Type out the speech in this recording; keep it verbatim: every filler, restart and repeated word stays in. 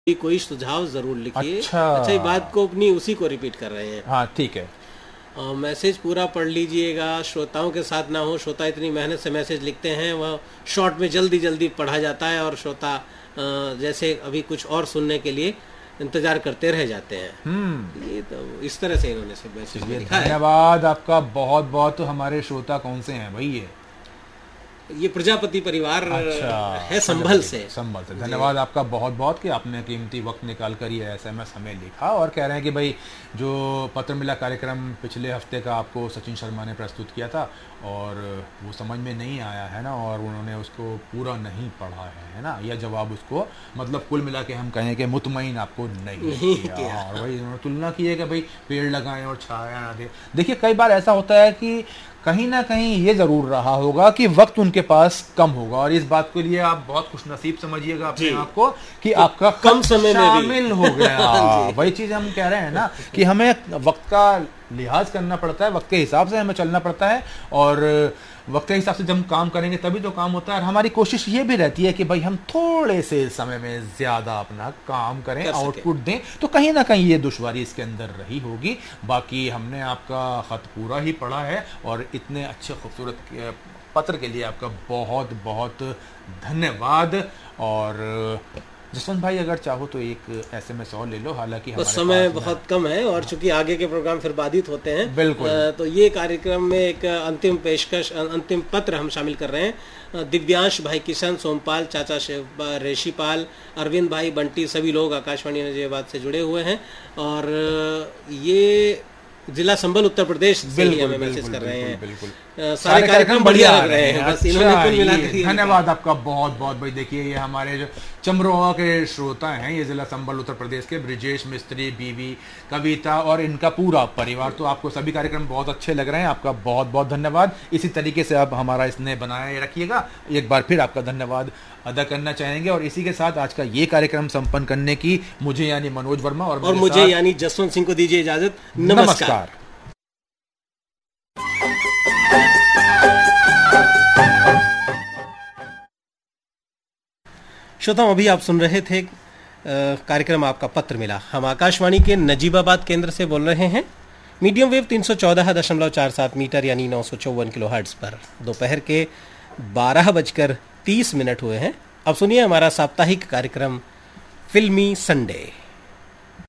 कोई सुझाव जरूर लिखिए। अच्छा अच्छा, ये बात को अपनी उसी को रिपीट कर रहे हैं। हाँ ठीक है। अ, मैसेज पूरा पढ़ लीजिएगा, श्रोताओं के साथ ना हो। श्रोता इतनी मेहनत से मैसेज लिखते हैं, वह शॉर्ट में जल्दी जल्दी पढ़ा जाता है और श्रोता अ, जैसे अभी कुछ और सुनने के लिए इंतजार करते रह जाते हैं। हम्म ये तो इस तरह से इन्होंने सब मैसेज में लिखा है। धन्यवाद आपका बहुत बहुत। तो हमारे श्रोता कौन से हैं भाई? ये ये प्रजापति परिवार अच्छा, है संभल से। संभल से धन्यवाद आपका बहुत बहुत कि आपने कीमती वक्त निकाल कर ये एसएमएस हमें लिखा और कह रहे हैं कि भाई जो पत्र मिला कार्यक्रम पिछले हफ्ते का आपको सचिन शर्मा ने प्रस्तुत किया था और वो समझ में नहीं आया है ना, और उन्होंने उसको पूरा नहीं पढ़ा है है ना, यह जवाब उसको मतलब कुल मिला के हम कहें कि मुतमईन आपको नहीं, नहीं किया, किया। और भाई उन्होंने तुलना की है कि भाई पेड़ लगाएं और छाया ना दे। देखिए कई बार ऐसा होता है कि कहीं ना कहीं ये जरूर रहा होगा कि वक्त उनके पास कम होगा, और इस बात के लिए आप बहुत खुशनसीब समझिए अपने आप को कि आपका कम समय में शामिल हो गया। वही चीज हम कह रहे हैं ना कि हमें वक्त का लिहाज करना पड़ता है, वक्त के हिसाब से हमें चलना पड़ता है, और वक्त के हिसाब से जब हम काम करेंगे तभी तो काम होता है। और हमारी कोशिश ये भी रहती है कि भाई हम थोड़े से समय में ज्यादा अपना काम करें, कर आउटपुट दें। तो कहीं ना कहीं ये दुश्वारी इसके अंदर रही होगी। बाकी हमने आपका खत पूरा ही पढ़ा है और इतने अच्छे खूबसूरत पत्र के लिए आपका बहुत बहुत धन्यवाद। और जसवंत भाई अगर चाहो तो एक एसएमएस और ले लो, हालांकि तो समय बहुत कम है और चूंकि आगे के प्रोग्राम फिर बाधित होते हैं। बिल्कुल। तो ये कार्यक्रम में एक अंतिम पेशकश, अंतिम पत्र हम शामिल कर रहे हैं। दिव्यांश भाई, किशन, सोमपाल, चाचा रेशीपाल, अरविंद भाई, बंटी, सभी लोग आकाशवाणी नजीबाबाद से जुड़े हुए हैं और ये जिला संबल उत्तर प्रदेश से ही हमें मैसेज कर रहे हैं। बिल्कुल, सारे कार्यक्रम बढ़िया लग रहे हैं। बस इन्होंने कुल मिला के धन्यवाद आपका बहुत बहुत भाई। देखिए ये हमारे जो चमरोहा के श्रोता हैं, ये जिला संबल उत्तर प्रदेश के ब्रिजेश मिस्त्री, बीवी कविता और इनका पूरा परिवार। तो आपको सभी कार्यक्रम बहुत अच्छे लग रहे हैं, आपका बहुत बहुत धन्यवाद। इसी तरीके से आप हमारा स्नेह बनाए रखिएगा। एक बार फिर आपका धन्यवाद अदा करना चाहेंगे और इसी के साथ आज का ये कार्यक्रम संपन्न करने की मुझे यानी मनोज वर्मा और, और मुझे यानी जसवंत सिंह को दीजिए इजाजत। नमस्कार, नमस्कार। श्रोताओं, अभी आप सुन रहे थे कार्यक्रम आपका पत्र मिला। हम आकाशवाणी के नजीबाबाद केंद्र से बोल रहे हैं, मीडियम वेव तीन सौ चौदह दशमलव चार सात मीटर यानी नौ सौ चौवन किलो हर्ट्ज पर। दोपहर के बारह बजकर तीस मिनट हुए हैं। अब सुनिए हमारा साप्ताहिक कार्यक्रम फिल्मी संडे।